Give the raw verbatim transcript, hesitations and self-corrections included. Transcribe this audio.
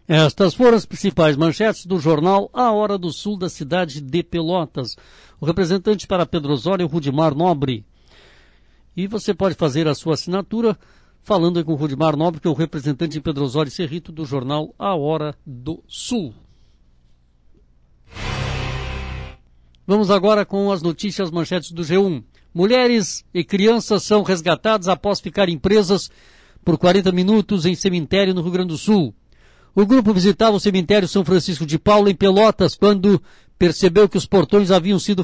Estas foram as principais manchetes do jornal A Hora do Sul da cidade de Pelotas. O representante para Pedro Osório é o Rudimar Nobre. E você pode fazer a sua assinatura falando aí com o Rudimar Nobre, que é o representante em Pedro Osório e Cerrito do jornal A Hora do Sul. Vamos agora com as notícias manchetes do G um. Mulheres e crianças são resgatadas após ficarem presas por quarenta minutos em cemitério no Rio Grande do Sul. O grupo visitava o cemitério São Francisco de Paula, em Pelotas, quando percebeu que os portões haviam sido